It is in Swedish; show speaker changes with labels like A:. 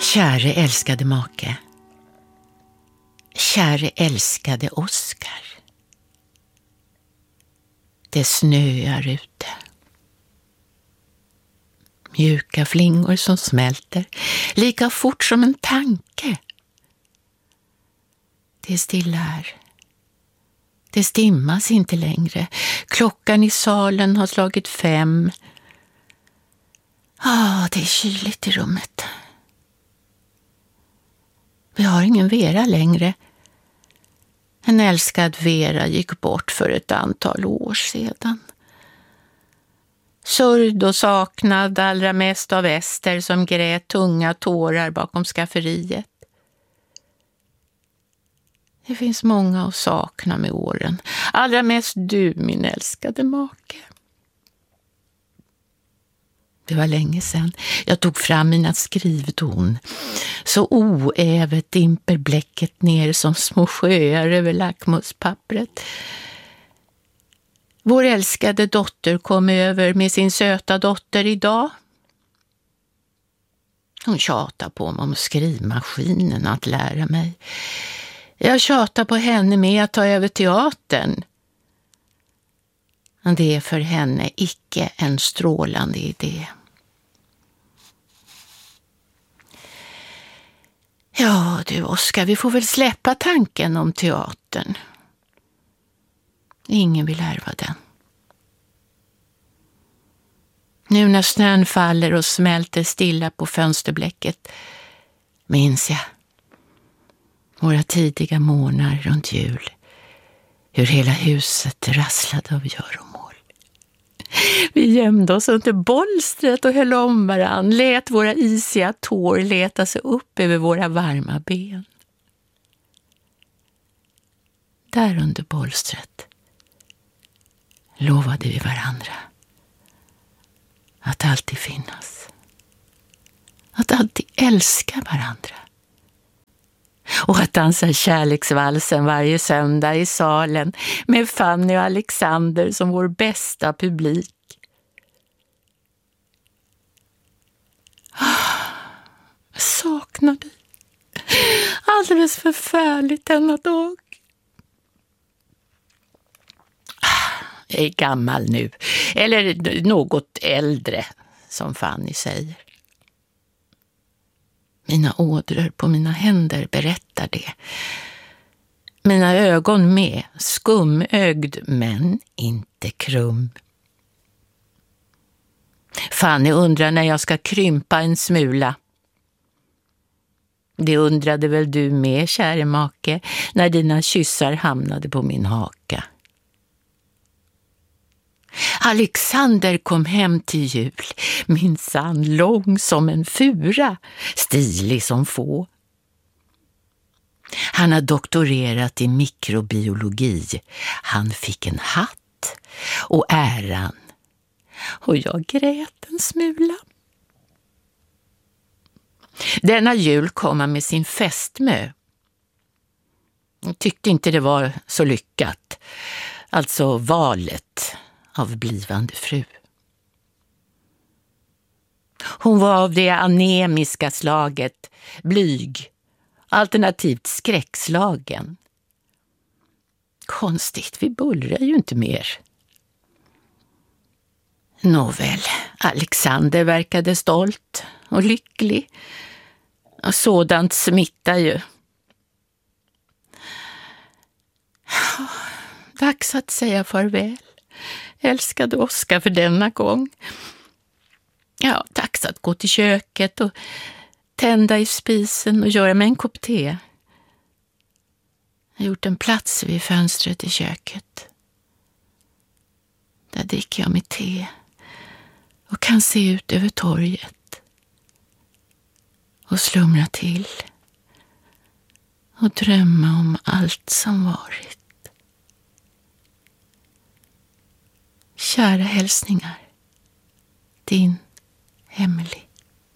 A: Käre älskade make. Käre älskade Oskar. Det snöar ute. Mjuka flingor som smälter lika fort som en tanke. Det är stilla här. Det stimmas inte längre. Klockan i salen har slagit 5. Det är kyligt i rummet. Vi har ingen Vera längre. En älskad Vera gick bort för ett antal år sedan. Sörjd och saknad allra mest av Ester som grät tunga tårar bakom skafferiet. Det finns många att sakna med åren. Allra mest du, min älskade make. Det var länge sedan jag tog fram mina skrivdon. Så oävet dimper bläcket ner som små sjöar över lackmuspappret. Vår älskade dotter kom över med sin söta dotter idag. Hon tjatar på mig om skrivmaskinen att lära mig. Jag tjatar på henne med att ta över teatern. Det är för henne icke en strålande idé. Ja du Oskar, vi får väl släppa tanken om teatern. Ingen vill ärva den. Nu när snön faller och smälter stilla på fönsterblecket minns jag våra tidiga morgnar runt jul. Hur hela huset rasslade av göromål. Vi gömde oss under bolstret och höll om varann. Lät våra isiga tår leta sig upp över våra varma ben. Där under bolstret lovade vi varandra att alltid finnas. Att alltid älska varandra. Och att dansa kärleksvalsen varje söndag i salen med Fanny och Alexander som vår bästa publik. Jag saknar dig. Alldeles förfärligt denna dag. Jag är gammal nu, eller något äldre, som Fanny säger. Mina ådror på mina händer berättar det. Mina ögon med, skumögd men inte krum. Fanny undrar när jag ska krympa en smula. Det undrade väl du med, käre make, när dina kyssar hamnade på min haka. Alexander kom hem till jul, minsann lång som en fura, stilig som få. Han har doktorerat i mikrobiologi. Han fick en hatt och äran. Och jag grät en smula. Denna jul kom han med sin fästmö. Jag tyckte inte det var så lyckat. Alltså valet av blivande fru. Hon var av det anemiska slaget, blyg, alternativt skräckslagen. Konstigt, vi bullrar ju inte mer. Nåväl, Alexander verkade stolt och lycklig. Och sådant smittar ju. Dags att säga farväl. Älskade Oskar för denna gång. Ja, dags att gå till köket och tända i spisen och göra mig en kopp te. Jag har gjort en plats vid fönstret i köket. Där dricker jag mitt te och kan se ut över torget och slumra till och drömma om allt som varit. Kära hälsningar, din Emily.